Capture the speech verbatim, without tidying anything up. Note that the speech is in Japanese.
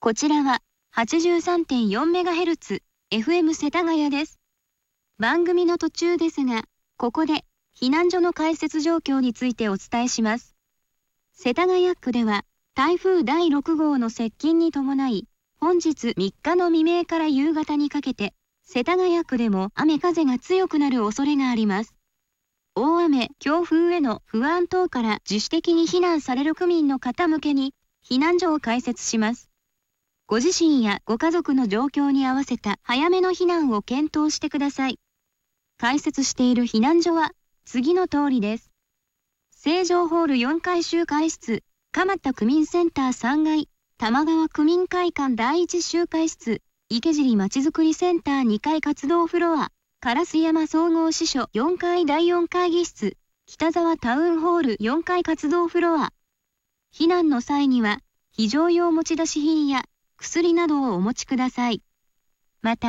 こちらは はちじゅうさんてんよんメガヘルツ、エフエム 世田谷です。番組の途中ですが、ここで避難所の開設状況についてお伝えします。世田谷区では台風だいろくごうの接近に伴い、本日みっかの未明から夕方にかけて、世田谷区でも雨風が強くなる恐れがあります。大雨、強風への不安等から自主的に避難される区民の方向けに、避難所を開設します。ご自身やご家族の状況に合わせた早めの避難を検討してください。開設している避難所は次の通りです。成城ホールよんかい集会室、蒲田区民センターさんがい、玉川区民会館だいいち集会室、池尻まちづくりセンターにかい活動フロア、烏山総合支所よんかいだいよん会議室、北沢タウンホールよんかい活動フロア。避難の際には、非常用持ち出し品や薬などをお持ちください。また、